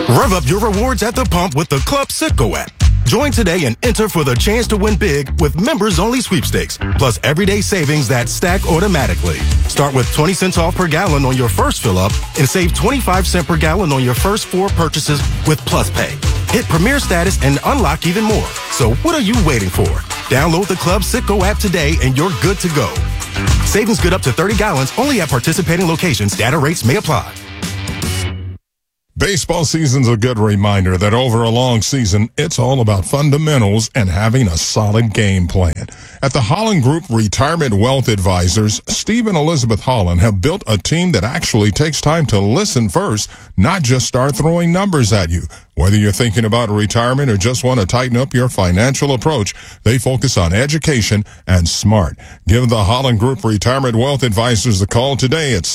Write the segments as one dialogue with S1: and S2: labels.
S1: Rev up your rewards at the pump with the Club Citgo app. Join today and enter for the chance to win big with members-only sweepstakes, plus everyday savings that stack automatically. Start with 20 cents off per gallon on your first fill-up and save 25 cents per gallon on your first 4 purchases with Plus Pay. Hit Premier status and unlock even more. So what are you waiting for? Download the Club Citgo app today and you're good to go. Savings good up to 30 gallons only at participating locations. Data rates may apply.
S2: Baseball season's a good reminder that over a long season, it's all about fundamentals and having a solid game plan. At the Holland Group Retirement Wealth Advisors, Steve and Elizabeth Holland have built a team that actually takes time to listen first, not just start throwing numbers at you. Whether you're thinking about retirement or just want to tighten up your financial approach, they focus on education and smart. Give the Holland Group Retirement Wealth Advisors a call today at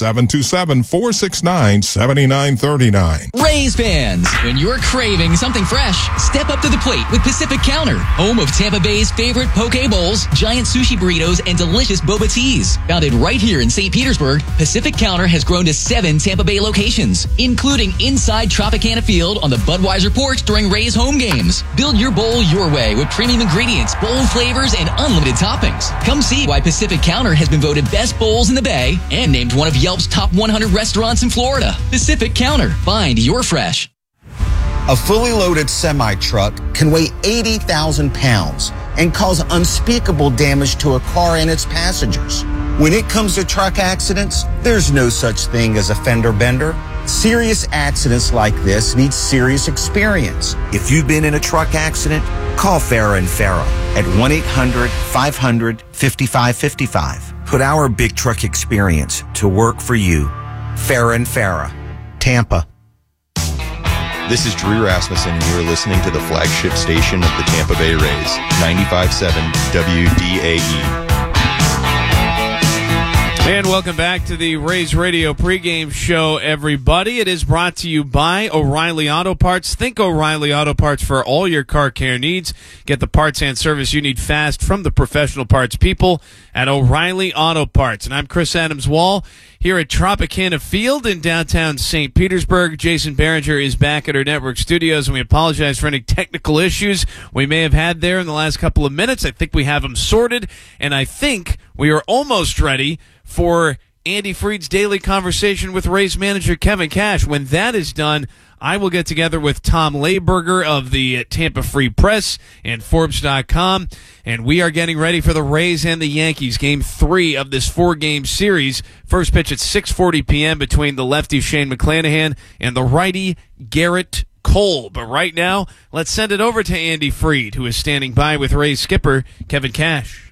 S2: 727-469-7939.
S3: Rays fans, when you're craving something fresh, step up to the plate with Pacific Counter, home of Tampa Bay's favorite poke bowls, giant sushi burritos, and delicious boba teas. Founded right here in St. Petersburg, Pacific Counter has grown to 7 Tampa Bay locations, including inside Tropicana Field on the Budweiser porch during Rays home games. Build your bowl your way with premium ingredients, bold flavors, and unlimited toppings. Come see why Pacific Counter has been voted best bowls in the Bay and named one of Yelp's top 100 restaurants in Florida. Pacific Counter. Find your fresh.
S4: A fully loaded semi-truck can weigh 80,000 pounds and cause unspeakable damage to a car and its passengers. When it comes to truck accidents, there's no such thing as a fender bender. Serious accidents like this need serious experience. If you've been in a truck accident, call Farah & Farah at 1-800-500-5555. Put our big truck experience to work for you. Farah & Farah, Tampa.
S5: This is Drew Rasmussen, and you're listening to the flagship station of the Tampa Bay Rays, 95.7 WDAE.
S6: And welcome back to the Rays Radio pregame show, everybody. It is brought to you by O'Reilly Auto Parts. Think O'Reilly Auto Parts for all your car care needs. Get the parts and service you need fast from the professional parts people at O'Reilly Auto Parts. And I'm Chris Adams-Wall here at Tropicana Field in downtown St. Petersburg. Jason Behringer is back at our network studios, and we apologize for any technical issues we may have had there in the last couple of minutes. I think we have them sorted, and I think we are almost ready for Andy Freed's daily conversation with Rays manager Kevin Cash. When that is done, I will get together with Tom Layberger of the Tampa Free Press and Forbes.com, and we are getting ready for the Rays and the Yankees, Game 3 of this 4-game series. First pitch at 6:40 p.m. between the lefty Shane McClanahan and the righty Garrett Cole. But right now, let's send it over to Andy Freed, who is standing by with Rays skipper Kevin Cash.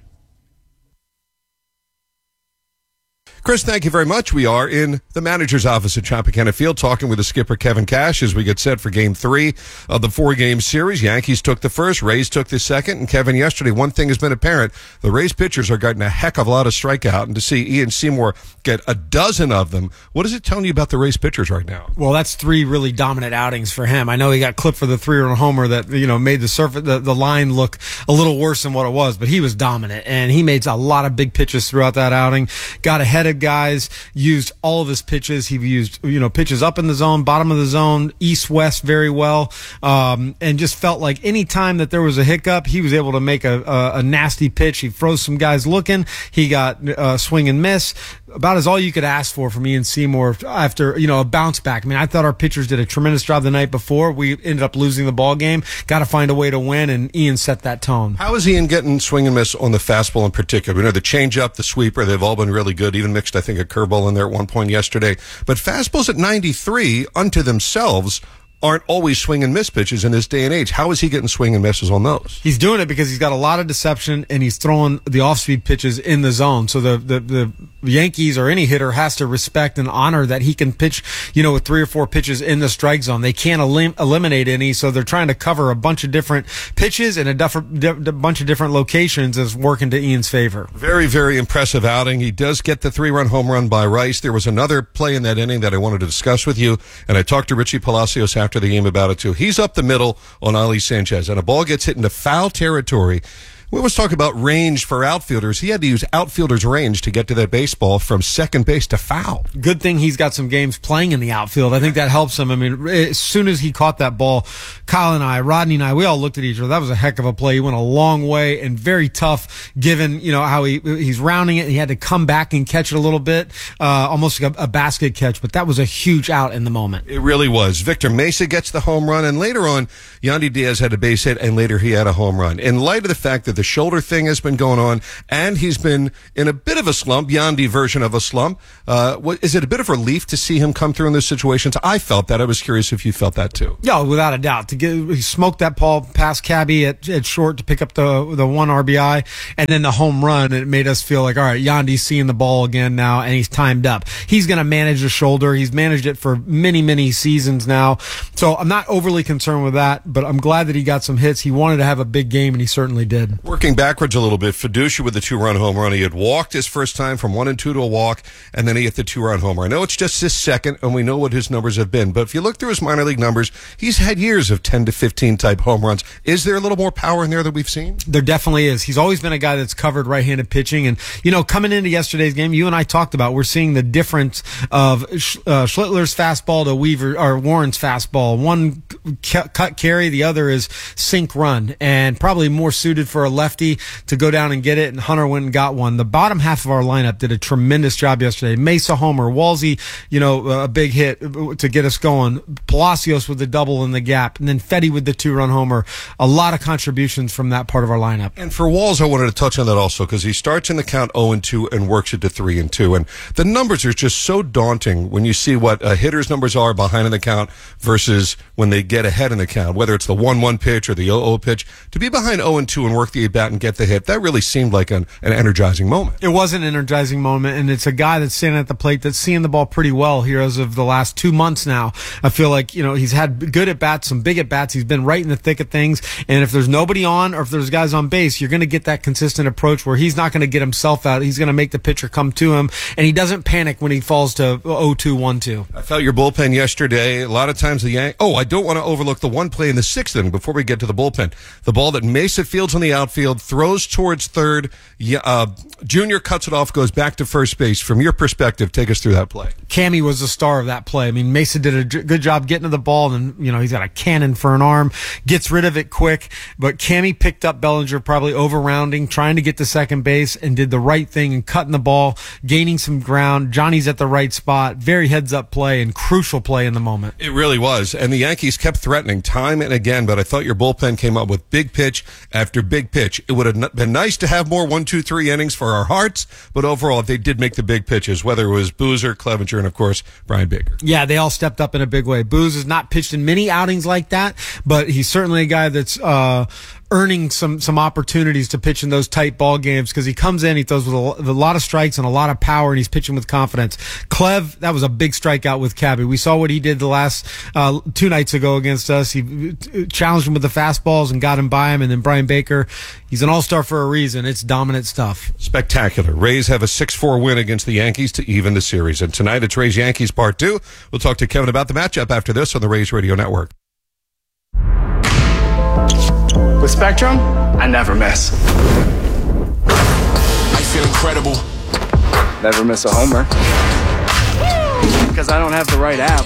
S7: Chris, thank you very much. We are in the manager's office at Tropicana Field talking with the skipper Kevin Cash as we get set for Game 3 of the 4-game series. Yankees took the first, Rays took the second. And Kevin, yesterday, one thing has been apparent. The Rays pitchers are getting a heck of a lot of strikeout. And to see Ian Seymour get a dozen of them, what is it telling you about the Rays pitchers right now?
S8: Well, that's 3 really dominant outings for him. I know he got clipped for the 3-run homer that, made the line look a little worse than what it was, but he was dominant. And he made a lot of big pitches throughout that outing. Got ahead of guys, used all of his pitches. He used, pitches up in the zone, bottom of the zone, east, west very well, and just felt like any time that there was a hiccup, he was able to make a nasty pitch. He froze some guys looking. He got swing and miss. About as all you could ask for from Ian Seymour after, a bounce back. I mean, I thought our pitchers did a tremendous job the night before. We ended up losing the ball game. Got to find a way to win, and Ian set that tone.
S7: How is Ian getting swing and miss on the fastball in particular? We know the changeup, the sweeper, they've all been really good. Even mixed, I think, a curveball in there at one point yesterday. But fastballs at 93 unto themselves aren't always swing and miss pitches in this day and age. How is he getting swing and misses on those?
S8: He's doing it because he's got a lot of deception, and he's throwing the off-speed pitches in the zone. So the Yankees or any hitter has to respect and honor that he can pitch, with 3 or 4 pitches in the strike zone. They can't eliminate any, so they're trying to cover a bunch of different pitches and a bunch of different locations is working to Ian's favor.
S7: Very, very impressive outing. He does get the 3-run home run by Rice. There was another play in that inning that I wanted to discuss with you, and I talked to Richie Palacios after the game about it too. He's up the middle on Ali Sanchez, and a ball gets hit into foul territory. We always talk about range for outfielders. He had to use outfielder's range to get to that baseball from second base to foul.
S8: Good thing he's got some games playing in the outfield. I think that helps him. I mean, as soon as he caught that ball, Kyle and I, Rodney and I, we all looked at each other. That was a heck of a play. He went a long way and very tough, given how he's rounding it. He had to come back and catch it a little bit, almost like a basket catch. But that was a huge out in the moment.
S7: It really was. Victor Mesa gets the home run, and later on, Yandy Diaz had a base hit, and later he had a home run. In light of the fact that the shoulder thing has been going on, and he's been in a bit of a slump, Yandy version of a slump, is it a bit of relief to see him come through in those situations? I felt that. I was curious if you felt that too.
S8: Yeah, without a doubt. He smoked that ball past Cabby at short to pick up the one RBI, and then the home run. And it made us feel like, all right, Yandy's seeing the ball again now, and he's timed up. He's going to manage the shoulder. He's managed it for many, many seasons now. So I'm not overly concerned with that, but I'm glad that he got some hits. He wanted to have a big game, and he certainly did.
S7: Working backwards a little bit, Fiducia with the 2-run home run. He had walked his first time from 1-2 to a walk, and then he hit the 2-run homer. I know it's just his second, and we know what his numbers have been, but if you look through his minor league numbers, he's had years of 10 to 15 type home runs. Is there a little more power in there that we've seen?
S8: There definitely is. He's always been a guy that's covered right-handed pitching, and coming into yesterday's game, you and I talked about, we're seeing the difference of Schlittler's fastball to Warren's fastball. One cut carry, the other is sink run, and probably more suited for a lefty to go down and get it, and Hunter went and got one. The bottom half of our lineup did a tremendous job yesterday. Mesa homer, Walsey, a big hit to get us going. Palacios with the double in the gap, and then Fetty with the 2-run homer. A lot of contributions from that part of our lineup.
S7: And for Walls, I wanted to touch on that also, because he starts in the count 0-2 and works it to 3-2. And the numbers are just so daunting when you see what a hitter's numbers are behind in the count versus when they get ahead in the count, whether it's the 1-1 pitch or the 0-0 pitch. To be behind 0-2 and work the at-bat and get the hit, that really seemed like an energizing moment.
S8: It was an energizing moment, and it's a guy that's standing at the plate that's seeing the ball pretty well here as of the last 2 months now. I feel like, he's had good at-bats, some big at-bats. He's been right in the thick of things, and if there's nobody on or if there's guys on base, you're going to get that consistent approach where he's not going to get himself out. He's going to make the pitcher come to him, and he doesn't panic when he falls to 0-2, 1-2.
S7: I felt your bullpen yesterday. A lot of times I don't want to overlook the one play in the 6th inning before we get to the bullpen. The ball that Mesa fields on the outfield, throws towards third. Junior cuts it off, goes back to first base. From your perspective, take us through that play.
S8: Cammy was the star of that play. I mean, Mesa did a good job getting to the ball, and he's got a cannon for an arm, gets rid of it quick. But Cammy picked up Bellinger probably over rounding, trying to get to second base, and did the right thing and cutting the ball, gaining some ground. Johnny's at the right spot. Very heads-up play and crucial play in the moment.
S7: It really was. And the Yankees kept threatening time and again, but I thought your bullpen came up with big pitch after big pitch. It would have been nice to have more 1, 2, 3 innings for our hearts, but overall, they did make the big pitches, whether it was Boozer, Clevenger, and, of course, Brian Baker.
S8: Yeah, they all stepped up in a big way. Booze has not pitched in many outings like that, but he's certainly a guy that's earning some opportunities to pitch in those tight ball games because he comes in, he throws with a lot of strikes and a lot of power, and he's pitching with confidence. Clev, that was a big strikeout with Cabby. We saw what he did the last 2 nights ago against us. He challenged him with the fastballs and got him by him, and then Brian Baker, he's an all-star for a reason. It's dominant stuff.
S7: Spectacular. Rays have a 6-4 win against the Yankees to even the series, and tonight it's Rays Yankees Part 2. We'll talk to Kevin about the matchup after this on the Rays Radio Network.
S9: With Spectrum, I never miss. I feel incredible. Never miss a homer. Because I don't have the right app.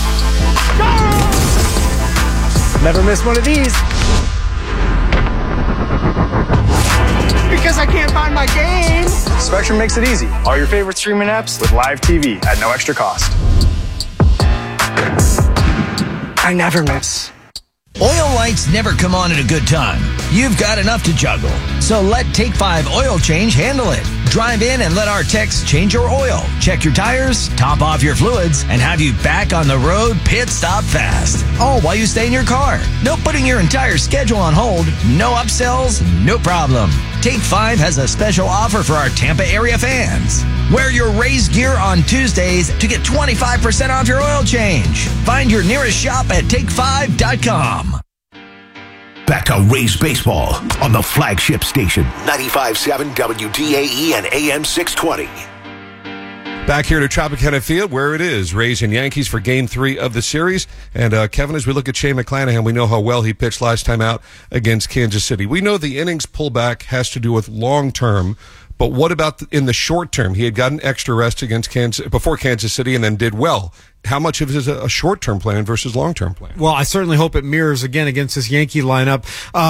S9: Never miss one of these. Because I can't find my game. Spectrum makes it easy. All your favorite streaming apps with live TV at no extra cost. I never miss.
S10: Oil lights never come on at a good time. You've got enough to juggle. So let Take 5 Oil Change handle it. Drive in and let our techs change your oil, check your tires, top off your fluids, and have you back on the road pit stop fast. All while you stay in your car. No putting your entire schedule on hold. No upsells, no problem. Take 5 has a special offer for our Tampa area fans. Wear your Rays gear on Tuesdays to get 25% off your oil change. Find your nearest shop at take5.com.
S11: Back to Rays baseball on the flagship station, 95.7 WDAE and AM 620.
S7: Back here to Tropicana Field, where it is Rays and Yankees for Game 3 of the series. And Kevin, as we look at Shane McClanahan, we know how well he pitched last time out against Kansas City. We know the innings pullback has to do with long-term, but what about in the short term? He had gotten extra rest before Kansas City and then did well. How much of it is a short-term plan versus long-term plan?
S8: Well, I certainly hope it mirrors again against this Yankee lineup.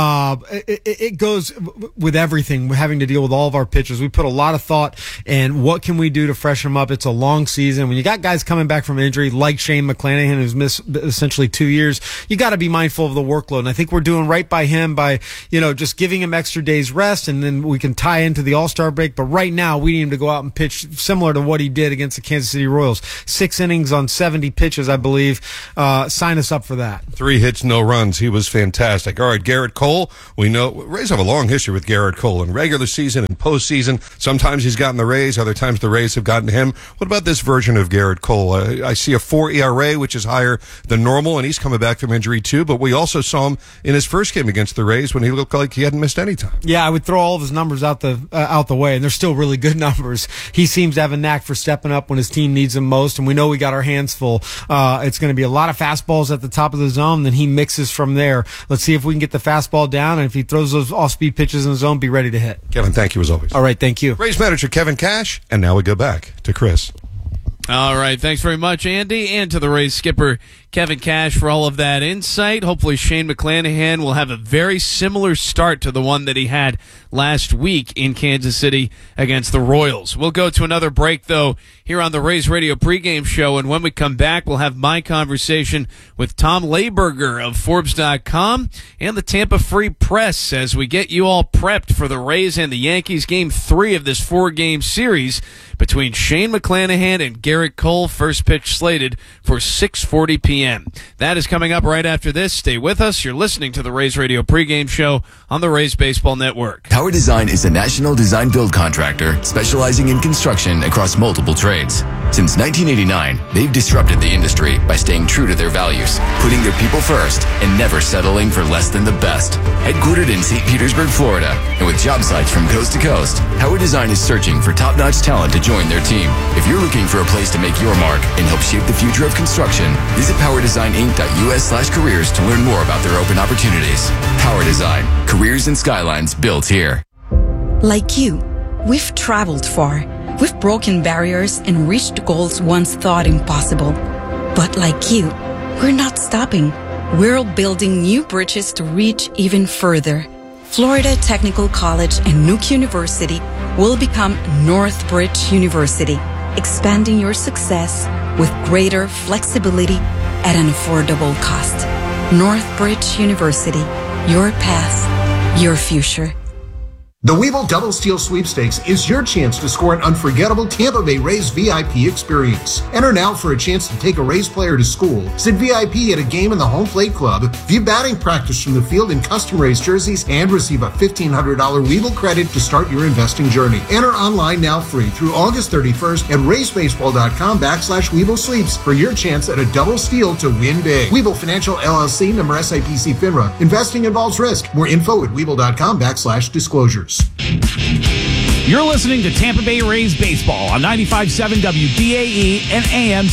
S8: It goes with everything, having to deal with all of our pitchers. We put a lot of thought in what can we do to freshen them up. It's a long season. When you got guys coming back from injury like Shane McClanahan, who's missed essentially 2 years, you got to be mindful of the workload. And I think we're doing right by him by, just giving him extra days rest, and then we can tie into the All-Star break. But right now, we need him to go out and pitch similar to what he did against the Kansas City Royals. 6 innings on 70 pitches, I believe. Sign us up for that.
S7: 3 hits, no runs. He was fantastic. All right, Garrett Cole. We know Rays have a long history with Garrett Cole in regular season and postseason. Sometimes he's gotten the Rays, other times the Rays have gotten him. What about this version of Garrett Cole? I see a 4 ERA, which is higher than normal, and he's coming back from injury too. But we also saw him in his first game against the Rays when he looked like he hadn't missed any time.
S8: Yeah, I would throw all of his numbers out the way, and they're still really good numbers. He seems to have a knack for stepping up when his team needs him most, and we know we got our hands full. It's going to be a lot of fastballs at the top of the zone, then he mixes from there. Let's see if we can get the fastball down, and if he throws those off-speed pitches in the zone, be ready to hit.
S7: Kevin, thank you as always.
S8: All right, thank you.
S7: Rays manager Kevin Cash, and now we go back to Chris.
S6: All right, thanks very much, Andy, and to the Rays skipper, Kevin Cash, for all of that insight. Hopefully Shane McClanahan will have a very similar start to the one that he had last week in Kansas City against the Royals. We'll go to another break, though, here on the Rays Radio pregame show, and when we come back, we'll have my conversation with Tom Layberger of Forbes.com and the Tampa Free Press as we get you all prepped for the Rays and the Yankees Game 3 of this 4-game series between Shane McClanahan and Garrett Cole. First pitch slated for 6:40 p.m. That is coming up right after this. Stay with us. You're listening to the Rays Radio pregame show on the Rays Baseball Network.
S12: Power Design is a national design build contractor specializing in construction across multiple trades. Since 1989, they've disrupted the industry by staying true to their values, putting their people first, and never settling for less than the best. Headquartered in St. Petersburg, Florida, and with job sites from coast to coast, Power Design is searching for top-notch talent to join their team. If you're looking for a place to make your mark and help shape the future of construction, visit PowerDesignInc.us/careers to learn more about their open opportunities. Power Design, careers and skylines built here.
S13: Like you, we've traveled far. We've broken barriers and reached goals once thought impossible. But like you, we're not stopping. We're building new bridges to reach even further. Florida Technical College and Nuke University will become Northbridge University, expanding your success with greater flexibility at an affordable cost. Northbridge University, your path, your future.
S14: The Webull Double Steal Sweepstakes is your chance to score an unforgettable Tampa Bay Rays VIP experience. Enter now for a chance to take a Rays player to school, sit VIP at a game in the home plate club, view batting practice from the field in custom Rays jerseys, and receive a $1,500 Webull credit to start your investing journey. Enter online now free through August 31st at RaysBaseball.com/Webull Sweeps for your chance at a double steal to win big. Webull Financial LLC, member SIPC FINRA. Investing involves risk. More info at Webull.com/disclosures.
S15: You're listening to Tampa Bay Rays Baseball on 95.7 WDAE and AM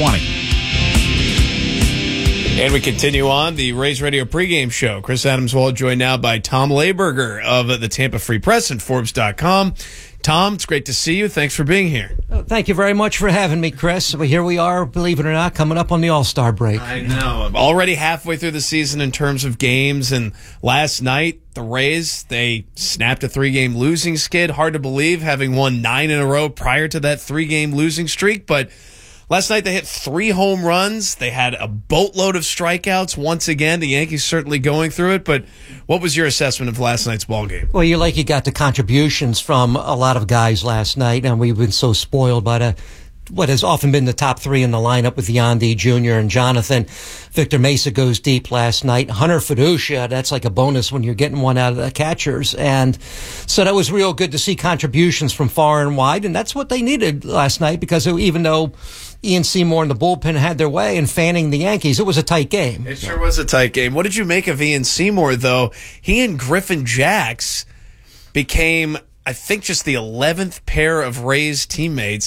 S15: 620.
S6: And we continue on the Rays Radio pregame show. Chris Adams-Wald joined now by Tom Layberger of the Tampa Free Press and Forbes.com. Tom, it's great to see you. Thanks for being here.
S16: Thank you very much for having me, Chris. Here we are, believe it or not, coming up on the All-Star break.
S6: I know. I'm already halfway through the season in terms of games, and last night, the Rays, they snapped a 3-game losing skid. Hard to believe, having won 9 in a row prior to that 3-game losing streak, but last night they hit 3 home runs. They had a boatload of strikeouts. Once again, the Yankees certainly going through it, but what was your assessment of last night's ball game?
S16: Well, you got the contributions from a lot of guys last night, and we've been so spoiled by what has often been the top 3 in the lineup with Yandy Jr. and Jonathan. Victor Mesa goes deep last night. Hunter Fiducia, that's like a bonus when you're getting one out of the catchers. And so that was real good to see contributions from far and wide, and that's what they needed last night because even though Ian Seymour and the bullpen had their way in fanning the Yankees, it was a tight game.
S6: It sure was a tight game. What did you make of Ian Seymour, though? He and Griffin Jacks became, I think, just the 11th pair of Rays teammates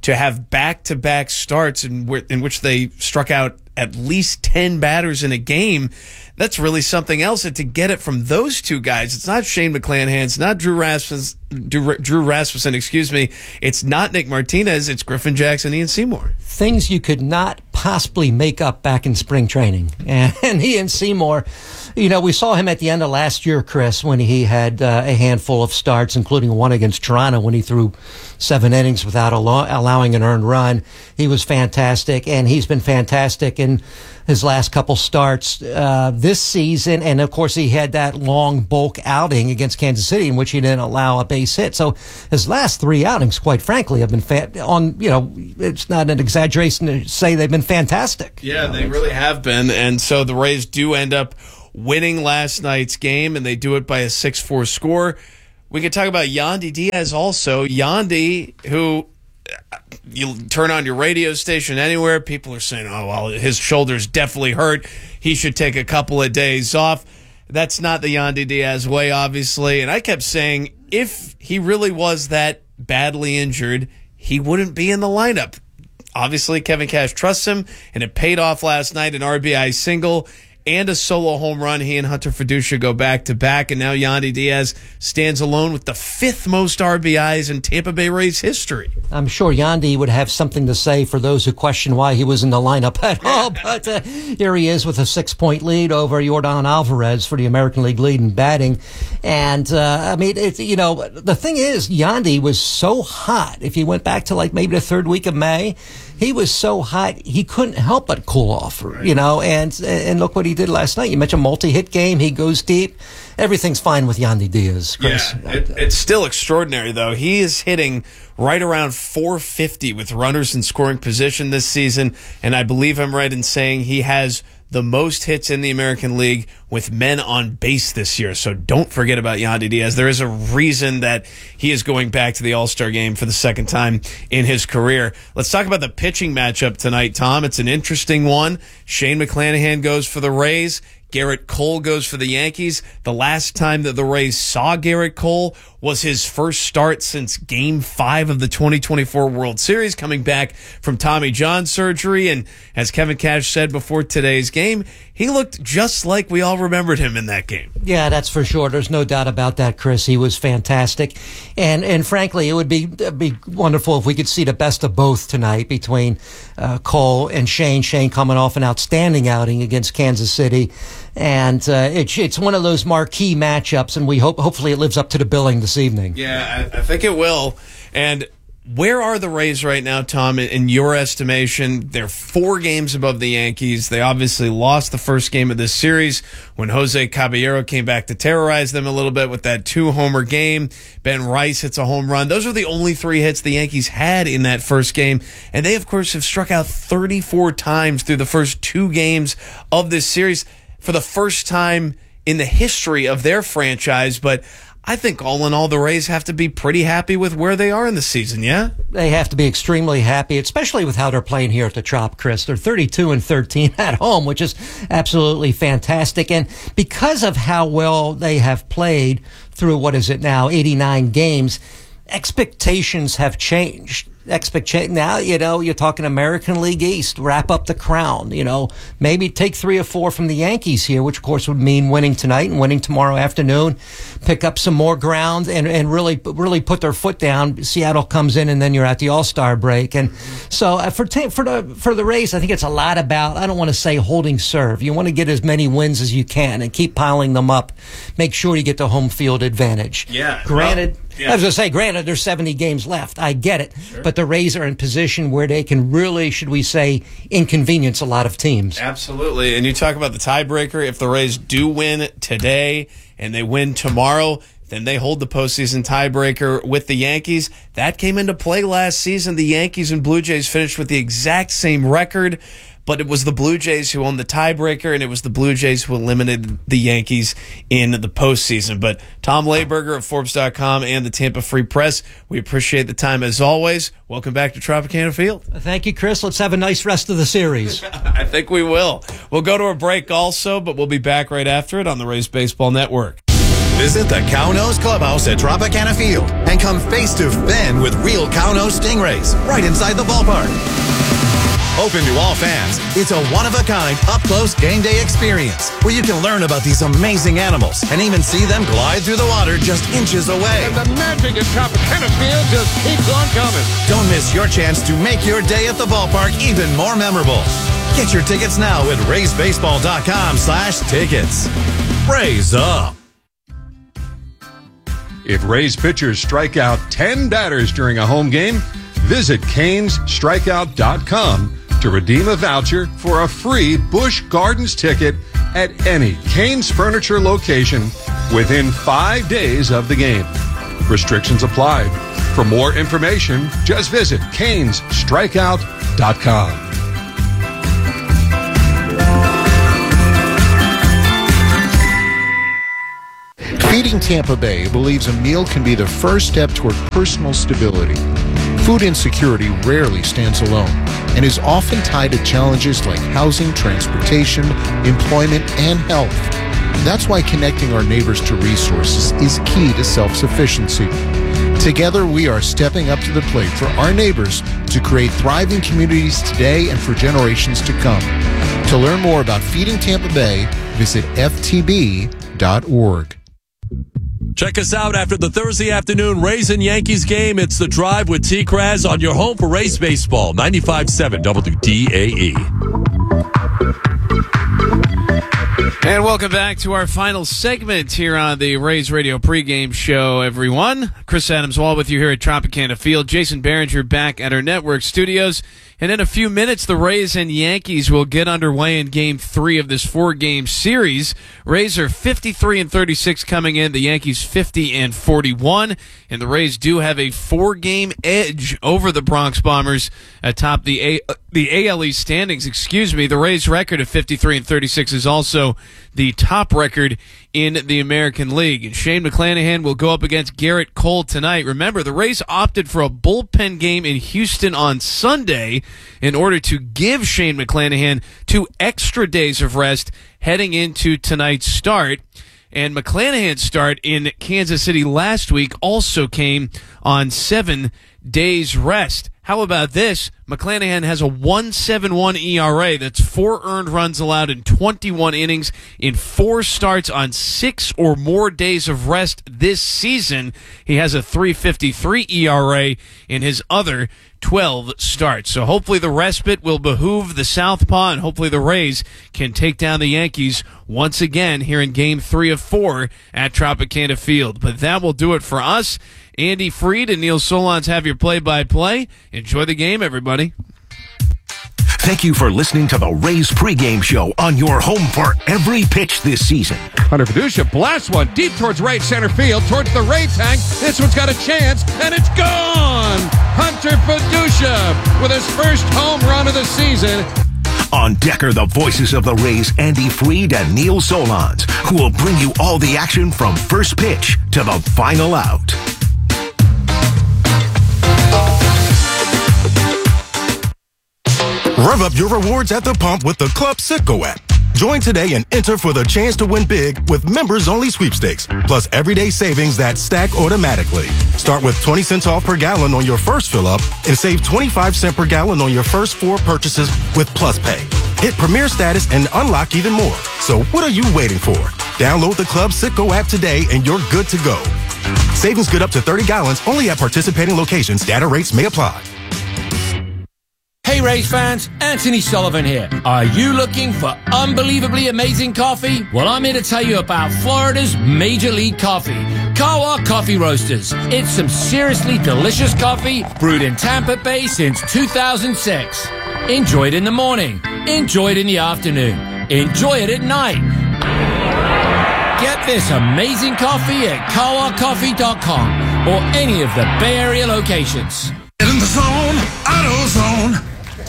S6: to have back-to-back starts in which they struck out at least 10 batters in a game, that's really something else. And to get it from those two guys, it's not Shane McClanahan, it's not Drew Rasmussen, it's not Nick Martinez, it's Griffin Jackson, Ian Seymour.
S16: Things you could not possibly make up back in spring training. And Ian Seymour, we saw him at the end of last year, Chris, when he had a handful of starts, including one against Toronto when he threw 7 innings without allowing an earned run. He was fantastic, and he's been fantastic in his last couple starts this season. And, of course, he had that long bulk outing against Kansas City in which he didn't allow a base hit. So his last 3 outings, quite frankly, have been it's not an exaggeration to say they've been fantastic.
S6: Yeah, they really have been. And so the Rays do end up winning last night's game, and they do it by a 6-4 score. We could talk about Yandy Diaz also. Yandy, who you turn on your radio station anywhere, people are saying, oh, well, his shoulder's definitely hurt. He should take a couple of days off. That's not the Yandy Diaz way, obviously. And I kept saying, if he really was that badly injured, he wouldn't be in the lineup. Obviously, Kevin Cash trusts him, and it paid off last night, an RBI single and a solo home run. He and Hunter Fiducia go back-to-back, and now Yandy Diaz stands alone with the 5th most RBIs in Tampa Bay Rays history.
S16: I'm sure Yandy would have something to say for those who question why he was in the lineup at all, but here he is with a 6-point lead over Yordan Alvarez for the American League lead in batting. And, the thing is, Yandy was so hot. If you went back to maybe the 3rd week of May, he was so hot, he couldn't help but cool off, and look what he did last night. You mentioned multi-hit game. He goes deep. Everything's fine with Yandy Diaz, Chris.
S6: Yeah, it's still extraordinary, though. He is hitting right around 450 with runners in scoring position this season, and I believe I'm right in saying he has the most hits in the American League with men on base this year. So don't forget about Yandy Diaz. There is a reason that he is going back to the All-Star game for the 2nd time in his career. Let's talk about the pitching matchup tonight, Tom. It's an interesting one. Shane McClanahan goes for the Rays. Garrett Cole goes for the Yankees. The last time that the Rays saw Garrett Cole was his first start since Game 5 of the 2024 World Series, coming back from Tommy John surgery. And as Kevin Cash said before today's game, he looked just like we all remembered him in that game.
S16: Yeah, that's for sure. There's no doubt about that, Chris. He was fantastic. And frankly, it would be wonderful if we could see the best of both tonight between Cole and Shane. Shane coming off an outstanding outing against Kansas City. And it's one of those marquee matchups, and we hopefully it lives up to the billing this evening.
S6: Yeah, I think it will. And where are the Rays right now, Tom, in your estimation? They're 4 games above the Yankees. They obviously lost the first game of this series when Jose Caballero came back to terrorize them a little bit with that 2-homer game. Ben Rice hits a home run. Those are the only 3 hits the Yankees had in that first game. And they, of course, have struck out 34 times through the first 2 games of this series for the first time in the history of their franchise. But I think all in all, the Rays have to be pretty happy with where they are in the season, yeah?
S16: They have to be extremely happy, especially with how they're playing here at the Trop, Chris. They're 32-13 at home, which is absolutely fantastic. And because of how well they have played through, 89 games, expectations have changed. Now, you're talking American League East, wrap up the crown, maybe take 3 or 4 from the Yankees here, which of course would mean winning tonight and winning tomorrow afternoon, pick up some more ground and really put their foot down. Seattle comes in and then you're at the All-Star break. And so for the Rays, I think it's a lot about, I don't want to say holding serve. You want to get as many wins as you can and keep piling them up. Make sure you get the home field advantage.
S6: Yeah.
S16: Granted, I was going to say, there's 70 games left. I get it. Sure. But the Rays are in position where they can really, should we say, inconvenience a lot of teams.
S6: Absolutely. And you talk about the tiebreaker. If the Rays do win today and they win tomorrow, then they hold the postseason tiebreaker with the Yankees. That came into play last season. The Yankees and Blue Jays finished with the exact same record, but it was the Blue Jays who owned the tiebreaker, and it was the Blue Jays who eliminated the Yankees in the postseason. But Tom Layberger of Forbes.com and the Tampa Free Press, we appreciate the time as always. Welcome back to Tropicana Field.
S16: Thank you, Chris. Let's have a nice rest of the series.
S6: I think we will. We'll go to a break also, but we'll be back right after it on the Rays Baseball Network.
S4: Visit the Cow-Nose Clubhouse at Tropicana Field and
S17: Come face to fan with real cow-nose stingrays right inside the ballpark. Open to all fans, it's a one-of-a-kind, up-close game day experience where you can learn about these amazing animals and even see them glide through the water just inches away.
S18: And the magic at Tropicana Field just keeps on coming.
S17: Don't miss your chance to make your day at the ballpark even more memorable. Get your tickets now at RaysBaseball.com/tickets. Raise up.
S7: If Rays pitchers strike out 10 batters during a home game, visit CanesStrikeout.com to redeem a voucher for a free Busch Gardens ticket at any Canes Furniture location within 5 days of the game. Restrictions apply. For more information, just visit CanesStrikeout.com.
S14: Feeding Tampa Bay believes a meal can be the first step toward personal stability. Food insecurity rarely stands alone and is often tied to challenges like housing, transportation, employment, and health. That's why connecting our neighbors to resources is key to self-sufficiency. Together, we are stepping up to the plate for our neighbors to create thriving communities today and for generations to come. To learn more about Feeding Tampa Bay, visit ftb.org.
S19: Check us out after the Thursday afternoon Rays and Yankees game. It's The Drive with T. Kraz on your home for Rays baseball, 95.7 WDAE.
S6: And welcome back to our final segment here on the Rays Radio pregame show, everyone. Chris Adams-Wall with you here at Tropicana Field. Jason Behringer back at our network studios. And in a few minutes, the Rays and Yankees will get underway in Game 3 of this 4-game series. Rays are 53-36 coming in. The Yankees 50-41. And the Rays do have a 4-game edge over the Bronx Bombers atop the AL East standings. The Rays' record of 53-36 is also the top record in the American League. And Shane McClanahan will go up against Garrett Cole tonight. Remember, the Rays opted for a bullpen game in Houston on Sunday in order to give Shane McClanahan 2 extra days of rest heading into tonight's start. And McClanahan's start in Kansas City last week also came on 7 days rest. How about this? McClanahan has a 1.71 ERA. That's 4 earned runs allowed in 21 innings in 4 starts on 6 or more days of rest this season. He has a 3.53 ERA in his other 12 starts. So hopefully the respite will behoove the Southpaw, and hopefully the Rays can take down the Yankees once again here in Game 3 of 4 at Tropicana Field. But that will do it for us. Andy Freed and Neil Solondz have your play-by-play. Enjoy the game, everybody.
S11: Thank you for listening to the Rays pregame show on your home for every pitch this season.
S18: Hunter Fiducia blasts one deep towards right center field, towards the Ray tank. This one's got a chance, and it's gone! Hunter Fiducia with his first home run of the season.
S11: On deck are the voices of the Rays, Andy Freed and Neil Solondz, who will bring you all the action from first pitch to the final out.
S1: Rev up your rewards at the pump with the Club Citgo app. Join today and enter for the chance to win big with members-only sweepstakes, plus everyday savings that stack automatically. Start with 20 cents off per gallon on your first fill-up and save 25 cents per gallon on your first 4 purchases with Plus Pay. Hit Premier status and unlock even more. So what are you waiting for? Download the Club Citgo app today and you're good to go. Savings good up to 30 gallons only at participating locations. Data rates may apply.
S20: Hey Rays fans, Anthony Sullivan here. Are you looking for unbelievably amazing coffee? Well, I'm here to tell you about Florida's Major League Coffee, Kawa Coffee Roasters. It's some seriously delicious coffee brewed in Tampa Bay since 2006. Enjoy it in the morning. Enjoy it in the afternoon. Enjoy it at night. Get this amazing coffee at kawacoffee.com or any of the Bay Area locations.
S11: Get in the zone, AutoZone.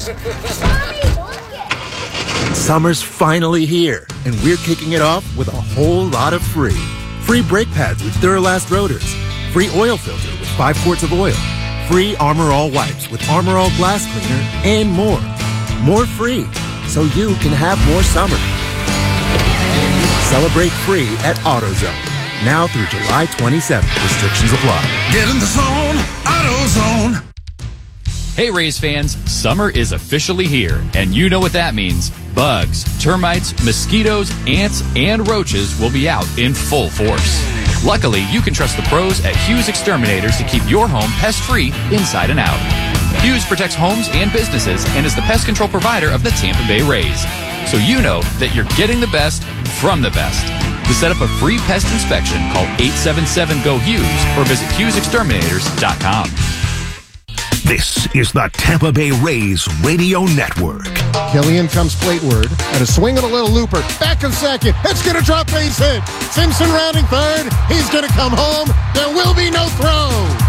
S21: Summer's finally here, and we're kicking it off with a whole lot of free. Free brake pads with Duralast rotors. Free oil filter with 5 quarts of oil. Free Armor All wipes with Armor All glass cleaner, and more. More free, so you can have more summer. Celebrate free at AutoZone. now through July 27th. Restrictions apply.
S17: Get in the zone, AutoZone.
S3: Hey Rays fans, summer is officially here, and you know what that means. Bugs, termites, mosquitoes, ants, and roaches will be out in full force. Luckily, you can trust the pros at Hughes Exterminators to keep your home pest-free inside and out. Hughes protects homes and businesses and is the pest control provider of the Tampa Bay Rays. So you know that you're getting the best from the best. To set up a free pest inspection, call 877-GO-HUGHES or visit HughesExterminators.com.
S11: This is the Tampa Bay Rays Radio Network.
S14: Killian comes plateward, and a swing and a little looper. Back of second. It's going to drop base hit. Simpson rounding third. He's going to come home. There will be no throw.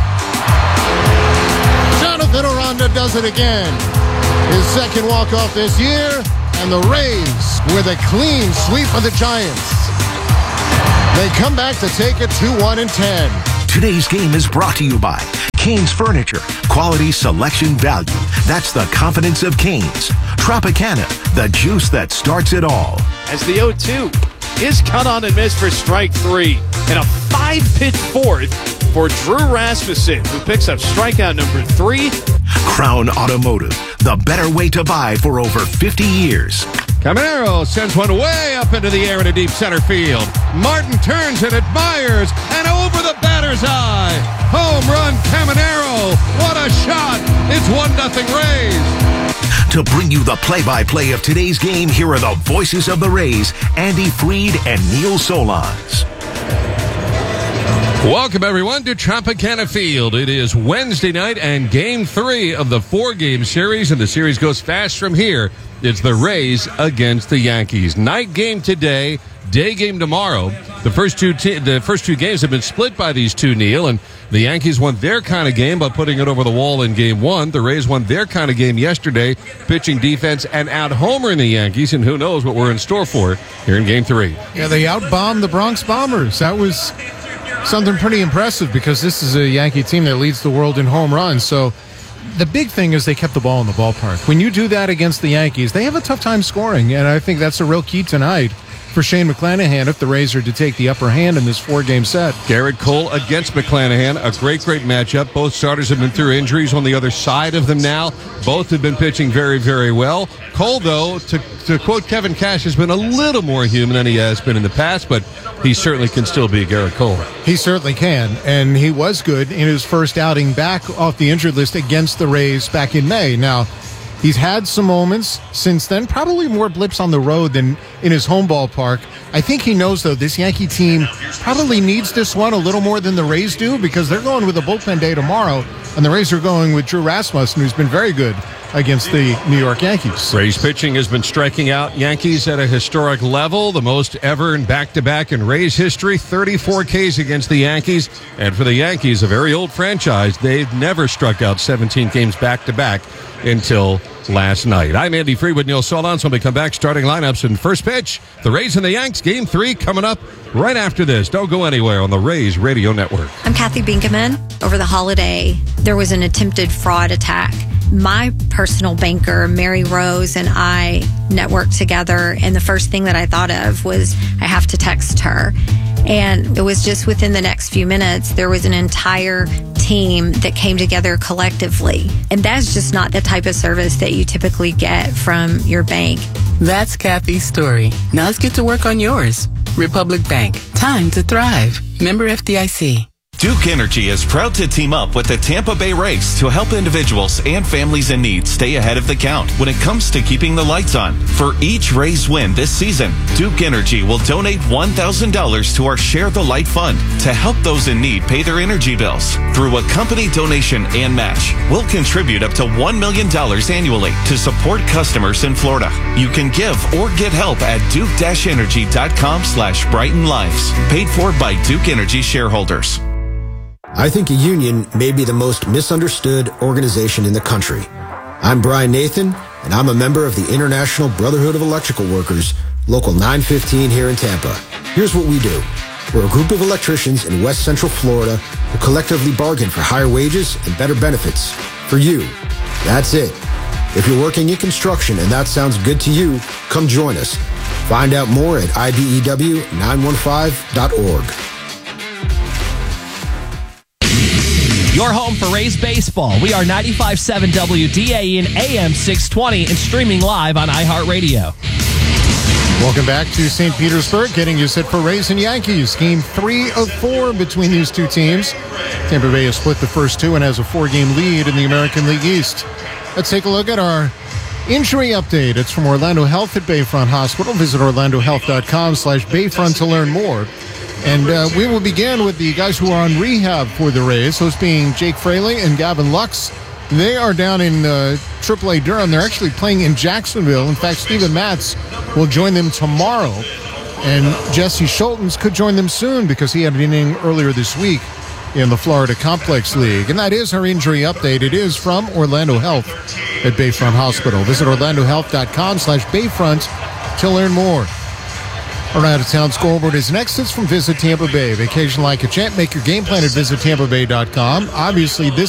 S14: Jonathan Aranda does it again. His second walk-off this year, and the Rays with a clean sweep of the Giants. They come back to take it 2-1-10.
S11: Today's game is brought to you by Canes Furniture. Quality, selection, value. That's the confidence of Canes. Tropicana, the juice that starts it all.
S6: As the 0-2 is cut on and missed for strike 3. And a 5-pitch fourth for Drew Rasmussen, who picks up strikeout number 3.
S11: Crown Automotive, the better way to buy for over 50 years.
S18: Caminero sends one way up into the air in a deep center field. Martin turns and admires, and over the batter's eye. Home run, Caminero. What a shot. It's 1-0 Rays.
S11: To bring you the play-by-play of today's game, here are the voices of the Rays, Andy Freed and Neil Solondz.
S18: Welcome, everyone, to Tropicana Field. It is Wednesday night and Game 3 of the 4-game series, and the series goes fast from here. It's the Rays against the Yankees. Night game today, day game tomorrow. The first two games have been split by these two, Neil, and the Yankees won their kind of game by putting it over the wall in Game 1. The Rays won their kind of game yesterday, pitching defense and out-homering the Yankees, and who knows what we're in store for here in Game 3.
S2: Yeah, they outbombed the Bronx Bombers. That was something pretty impressive because this is a Yankee team that leads the world in home runs. So the big thing is they kept the ball in the ballpark. When you do that against the Yankees, they have a tough time scoring, and I think that's a real key tonight for Shane McClanahan if the Rays are to take the upper hand in this 4-game set.
S18: Garrett Cole against McClanahan, a great matchup. Both starters have been through injuries on the other side of them now. Both have been pitching very, very well. Cole, though, to quote Kevin Cash, has been a little more human than he has been in the past, but he certainly can still be Garrett Cole.
S2: He certainly can, and he was good in his first outing back off the injured list against the Rays back in May. Now, he's had some moments since then, probably more blips on the road than in his home ballpark. I think he knows, though, this Yankee team probably needs this one a little more than the Rays do because they're going with a bullpen day tomorrow, and the Rays are going with Drew Rasmussen, who's been very good against the New York Yankees.
S18: Rays pitching has been striking out Yankees at a historic level, the most ever in back-to-back in Rays history, 34 Ks against the Yankees. And for the Yankees, a very old franchise, they've never struck out 17 games back-to-back until last night. I'm Andy Freed with Neil Solondz. When we come back, starting lineups and first pitch, the Rays and the Yanks, Game 3 coming up right after this. Don't go anywhere on the Rays Radio Network.
S22: I'm Kathy Binkaman. Over the holiday, there was an attempted fraud attack. My personal banker, Mary Rose, and I networked together, and the first thing that I thought of was I have to text her. And it was just within the next few minutes, there was an entire team that came together collectively. And that's just not the type of service that you typically get from your bank.
S23: That's Kathy's story. Now let's get to work on yours. Republic Bank. Time to thrive. Member FDIC.
S24: Duke Energy is proud to team up with the Tampa Bay Rays to help individuals and families in need stay ahead of the count when it comes to keeping the lights on. For each Rays win this season, Duke Energy will donate $1,000 to our Share the Light Fund to help those in need pay their energy bills. Through a company donation and match, we'll contribute up to $1 million annually to support customers in Florida. You can give or get help at duke-energy.com/Brighten Lives. Paid for by Duke Energy shareholders.
S25: I think a union may be the most misunderstood organization in the country. I'm Brian Nathan, and I'm a member of the International Brotherhood of Electrical Workers, Local 915 here in Tampa. Here's what we do. We're a group of electricians in West Central Florida who collectively bargain for higher wages and better benefits for you. That's it. If you're working in construction and that sounds good to you, come join us. Find out more at IBEW915.org.
S5: Your home for Rays baseball. We are 95.7 WDAE and AM 620 and streaming live on iHeartRadio.
S2: Welcome back to St. Petersburg, getting you set for Rays and Yankees. Game 3 of 4 between these two teams. Tampa Bay has split the first two and has a 4-game lead in the American League East. Let's take a look at our injury update. It's from Orlando Health at Bayfront Hospital. Visit orlandohealth.com/Bayfront to learn more. And we will begin with the guys who are on rehab for the Rays, those being Jake Fraley and Gavin Lux. They are down in AAA Durham. They're actually playing in Jacksonville. In fact, Steven Matz will join them tomorrow. And Jesse Schultens could join them soon because he had an inning earlier this week in the Florida Complex League. And that is our injury update. It is from Orlando Health at Bayfront Hospital. Visit orlandohealth.com/Bayfront to learn more. Our out-of-town scoreboard is next. It's from Visit Tampa Bay. Vacation like a champ. Make your game plan at visitTampaBay.com. Obviously, this